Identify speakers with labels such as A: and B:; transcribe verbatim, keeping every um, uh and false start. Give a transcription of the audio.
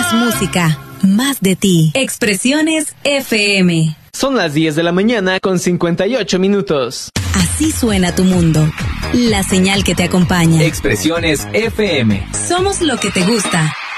A: Más música, más de ti. Expresiones F M.
B: Son las diez de la mañana con cincuenta y ocho minutos.
A: Así suena tu mundo. La señal que te acompaña.
C: Expresiones F M.
A: Somos lo que te gusta.